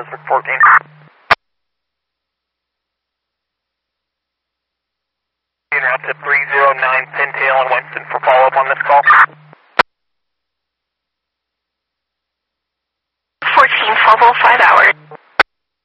District 14. Route to 309 Pintail and Winston for follow-up on this call. 14, 1205 hours.